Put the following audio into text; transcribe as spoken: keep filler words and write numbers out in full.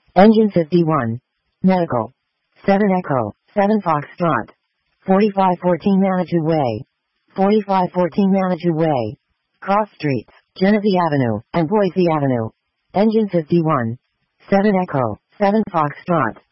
Engine fifty-one. Medical. seven Echo, seven Foxtrot. forty-five fourteen Manitou Way. forty-five fourteen Manitou Way. Cross Streets, Genesee Avenue, and Boise Avenue. Engine fifty-one. seven Echo, seven Foxtrot.